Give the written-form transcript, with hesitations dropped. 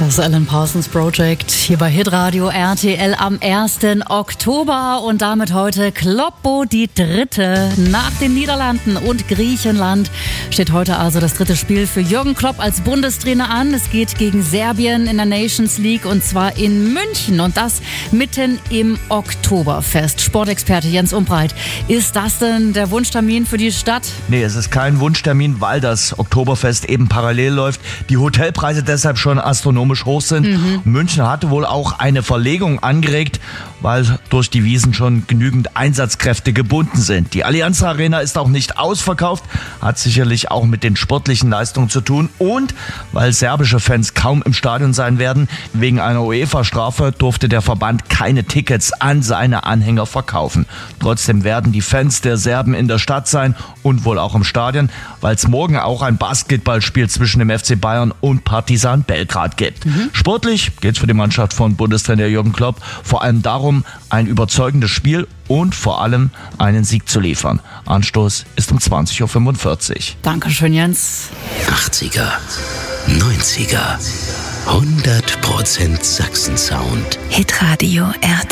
Das Alan Parsons Project hier bei Hitradio RTL am 1. Oktober und damit heute Kloppo die dritte. Nach den Niederlanden und Griechenland steht heute also das dritte Spiel für Jürgen Klopp als Bundestrainer an. Es geht gegen Serbien in der Nations League und zwar in München und das mitten im Oktoberfest. Sportexperte Jens Umbreit, ist das denn der Wunschtermin für die Stadt? Nee, es ist kein Wunschtermin, weil das Oktoberfest eben parallel läuft. Die Hotelpreise deshalb schon astronomisch hoch sind. München hatte wohl auch eine Verlegung angeregt, weil durch die Wiesn schon genügend Einsatzkräfte gebunden sind. Die Allianz Arena ist auch nicht ausverkauft, hat sicherlich auch mit den sportlichen Leistungen zu tun und weil serbische Fans kaum im Stadion sein werden, wegen einer UEFA-Strafe durfte der Verband keine Tickets an seine Anhänger verkaufen. Trotzdem werden die Fans der Serben in der Stadt sein und wohl auch im Stadion, weil es morgen auch ein Basketballspiel zwischen dem FC Bayern und Partizan Belgrad gibt. Sportlich geht es für die Mannschaft von Bundestrainer Jürgen Klopp vor allem darum, ein überzeugendes Spiel und vor allem einen Sieg zu liefern. Anstoß ist um 20.45 Uhr. Dankeschön, Jens. 80er, 90er, 100% Sachsen-Sound. Hitradio RTL.